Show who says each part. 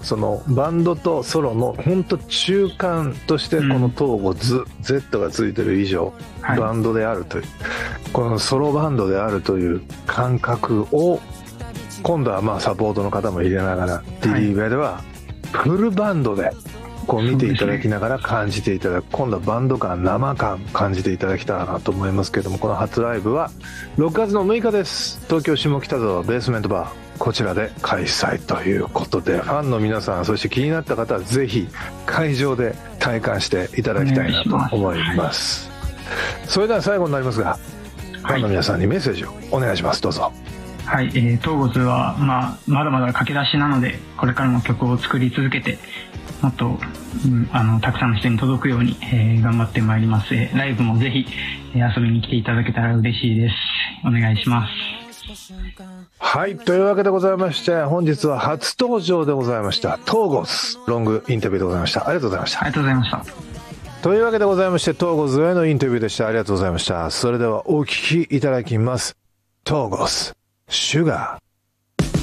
Speaker 1: そのバンドとソロの本当中間としてこの東郷ズ、Z がついてる以上、バンドであるという、このソロバンドであるという感覚を今度はまあサポートの方も入れながら、ディリーベではフルバンドでこう見ていただきながら感じていただく、今度はバンド感、生感感じていただけたらなと思いますけども、この初ライブは6月の6日です。東京下北沢ベースメントバー、こちらで開催ということで、ファンの皆さん、そして気になった方はぜひ会場で体感していただきたいなと思います。それでは最後になりますが、ファンの皆さんにメッセージをお願いします。どうぞ。
Speaker 2: はい、東郷ズは、まだまだ駆け出しなので、これからも曲を作り続けて、もっと、たくさんの人に届くように、頑張ってまいります。ライブもぜひ、遊びに来ていただけたら嬉しいです。お願いします。
Speaker 1: はい、というわけでございまして、本日は初登場でございました東郷ズロングインタビューでございました。ありがとうございました。
Speaker 2: ありがとうございました。
Speaker 1: というわけでございまして、東郷ズへのインタビューでした。ありがとうございました。それではお聞きいただきます。東郷ズシュガー。